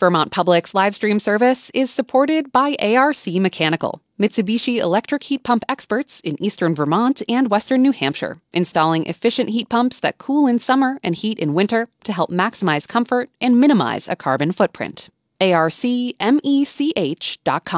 Vermont Public's live stream service is supported by ARC Mechanical, Mitsubishi electric heat pump experts in eastern Vermont and western New Hampshire, installing efficient heat pumps that cool in summer and heat in winter to help maximize comfort and minimize a carbon footprint. ARCMECH.com.